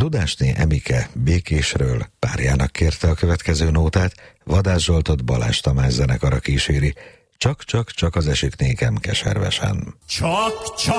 Tudásné Emike Békésről párjának kérte a következő nótát, Vadász Zsoltot Balázs Tamás zenekara kíséri. Csak az esik nékem keservesen. Csak